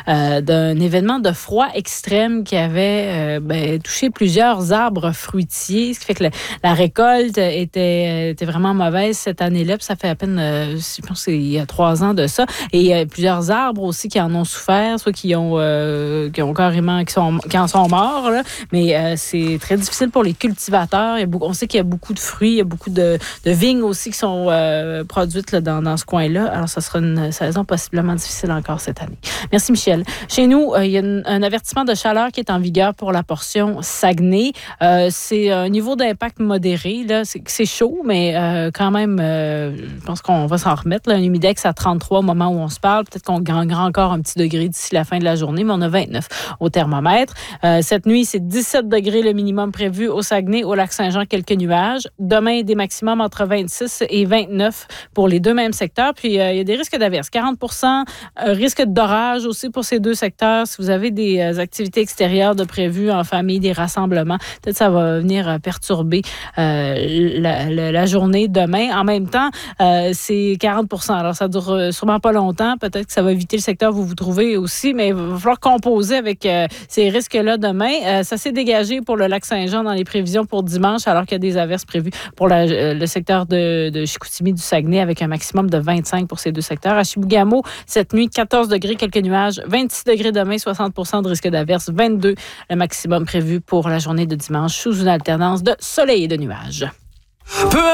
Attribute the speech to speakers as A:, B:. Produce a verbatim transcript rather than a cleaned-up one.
A: euh, d'un événement de froid extrême qui avait euh, ben, touché plusieurs arbres fruitiers, ce qui fait que le, la récolte était, était vraiment mauvaise cette année-là. Puis ça fait à peine, euh, je pense que c'est il y a trois ans de ça. Et il y a plusieurs arbres aussi qui en ont souffert, soit qui ont, euh, qui ont carrément, qui, sont, qui en sont morts. Là. Mais euh, c'est très difficile pour les cultivateurs. Il y a beaucoup, on sait qu'il y a beaucoup de fruits, il y a beaucoup de, de vignes aussi qui sont euh, produites là, dans, dans ce coin-là. Alors, ça sera une saison possiblement difficile encore cette année. Merci, Michel. Chez nous, euh, il y a une, un avertissement de chaleur qui est en vigueur pour la portion Saguenay. Euh, c'est un niveau d'impact modéré. Là. C'est, c'est chaud, mais euh, quand même, euh, je pense qu'on va s'en remettre. Là. Un humidex à trente-trois au moment où on se parle. Peut-être qu'on gagnera encore un petit degré d'ici la fin de la journée, mais on a vingt-neuf au thermomètre. Euh, cette nuit, c'est dix-sept degrés le minimum prévu au Saguenay, au Lac-Saint-Jean, quelques nuages. Demain, des maximums entre vingt-six et vingt-neuf pour les deux mêmes secteurs. Puis, euh, il y a des risques d'averses. quarante pour cent euh, risque d'orage aussi pour ces deux secteurs. Si vous avez des euh, activités extérieures de prévues en famille, des rassemblements, peut-être ça va venir euh, perturber euh, la, la, la journée demain. En même temps, euh, c'est quarante pour cent. Alors, ça dure euh, sûrement pas longtemps. Peut-être que ça va éviter le secteur où vous vous trouvez aussi, mais il va falloir composer avec euh, ces risques-là demain. Euh, ça s'est dégagé pour le Lac-Saint-Jean dans les prévisions pour dimanche, alors qu'il y a des averses prévues pour la, euh, le secteur de, de Chicoutimi, du Saguenay, avec un maximum de vingt-cinq pour ces deux secteurs. À Chibougamau, cette nuit, quatorze degrés, quelques nuages, vingt-six degrés demain, soixante pour cent de risque d'averse, vingt-deux le maximum prévu pour la journée de dimanche, sous une alternance de soleil et de nuages. Peu